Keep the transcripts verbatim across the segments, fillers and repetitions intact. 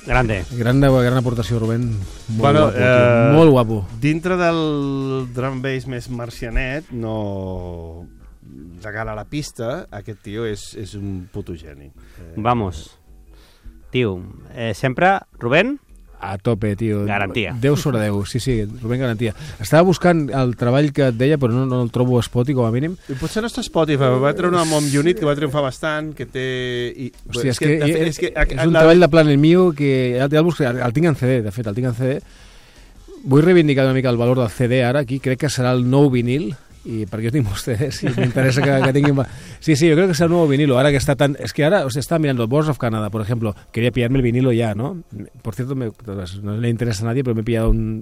Grande. Gran, gran aportació, Rubén. Molt bueno, guapo, eh, molt guapo. Dintre del drum bass més marcianet, no... de cara a la pista, aquest tio és, és un puto geni. Eh, Vamos. Tio, eh, sempre, Rubén... A tope, tio. Garantia. Déu sobre Déu, sí, sí, Rubén Garantia. Estava buscant el treball que et deia, però no, no el trobo a Spotify, com a mínim. I potser no està a Spotify, va treure una Mom Unit que va triomfar bastant, que té... I... Hòstia, és, és, que, que, és, és, que, és un la... treball de Planet Mio que ja, ja el, busco, el tinc en C D, de fet, el tinc en C D. Vull reivindicar una mica el valor del C D ara, aquí crec que serà el nou vinil, i perquè jo tinc molts C Ds, si m'interessa que, que tinguin... Sí, sí, yo creo que es el nuevo vinilo, ahora que está tan... Es que ahora, o sea, está mirando el Boss of Canada, por ejemplo, quería pillarme el vinilo ya, ¿no? Por cierto, me, no le interesa a nadie, pero me he pillado un...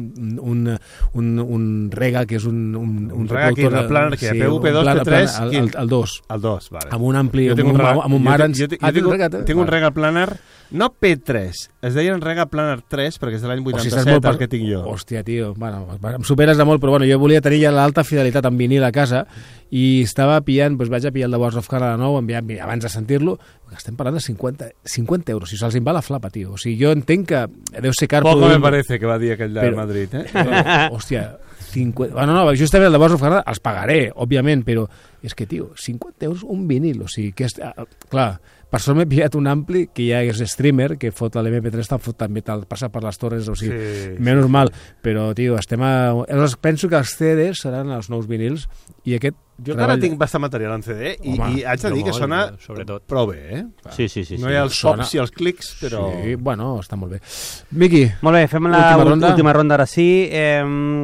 un, un, un Rega, que és un, un, un Rega aquí, el Planner, que sí, P V P dos, P tres... El, el, el dos. El dos, vale. Amb un ampli, amb un, un, amb un Marantz... Jo, jo, jo, jo tinc, Rega, tinc un Rega Planner, no P tres, es deien Rega Planner tres, perquè és de l'any vuitanta-set, o si el que tinc jo. Hòstia, tio, bueno, em superes de molt, però bueno, jo volia tenir ja l'alta fidelitat en vinil a casa i estava pillant, doncs vaig a pillar el de Boss of Canada nou, abans de sentir-lo, estem parlant de cinquanta, cinquanta euros, si se'ls en va la flapa, tio. O sigui, jo entenc que deu ser car... Poco me parece que va dir aquell de però, Madrid, eh? Però, hòstia, cinquanta... Bueno, no, justament el de Boss of Canada els pagaré, òbviament, però és que, tio, cinquanta euros un vinil, o sigui, que és... Clar, per sort m'he pillat un ampli que ja és streamer, que fot l'M P tres, fot, també tal, passa per les torres, o sigui, sí, menys sí, mal, però, tio, estem a... Penso que els C Ds seran els nous vinils, i aquest... Jo encara treball... tinc bastant material en C D i, Home, i haig de dir que sona sobretot prou bé, eh? Sí, sí, sí. No hi ha els pops i els clics, però... Sí, bueno, està molt bé. Miqui, molt bé, fem la última ronda. Última ronda ara sí. Eh,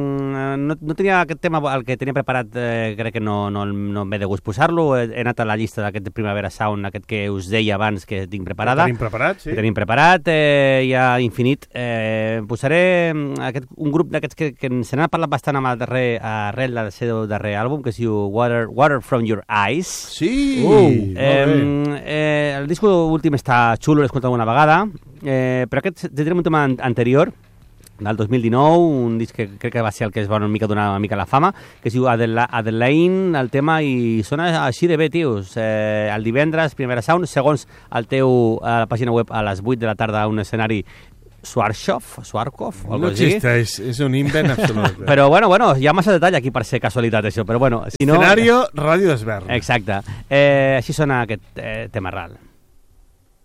no, no tenia aquest tema, el que tenia preparat, eh, crec que no, no, no em ve de gust posar-lo. He, he anat a la llista d'aquest Primavera Sound, aquest que us deia abans que tinc preparada. Que tenim preparat, sí. Que tenim preparat, eh, ja infinit. Eh, posaré aquest, un grup d'aquests que, que se n'ha parlat bastant amb el darrer, arrel del seu darrer àlbum, que es diu Water, Water from Your Eyes. Sí! Uh, eh, eh, el disco últim està xulo, l'he escoltat una vegada, eh, però aquest tindrem un tema anterior, del dos mil dinou, un disc que crec que va ser el que es va una mica donar una mica la fama, que es diu Adela, Adelaine, el tema, i sona així de bé, tios. Eh, el divendres, Primavera Sound, segons el teu, a la pàgina web, a les vuit de la tarda, un escenari Swarkov, Swarkov, no existeix, és un invent absolut. Però bueno, bueno, hi ha massa detall aquí per ser casualitat això, però bueno, si no... Escenario, Ràdio d'Esvern. Exacte. Eh, així sona aquest eh, tema ral.